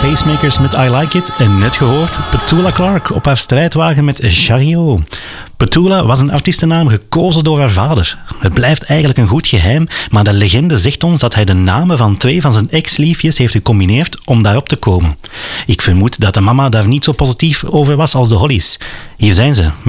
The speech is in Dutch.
Pacemakers met I Like It en net gehoord Petula Clark op haar strijdwagen met Chariot. Petula was een artiestennaam gekozen door haar vader. Het blijft eigenlijk een goed geheim, maar de legende zegt ons dat hij de namen van 2 van zijn ex-liefjes heeft gecombineerd om daarop te komen. Ik vermoed dat de mama daar niet zo positief over was als de Hollies. Hier zijn ze.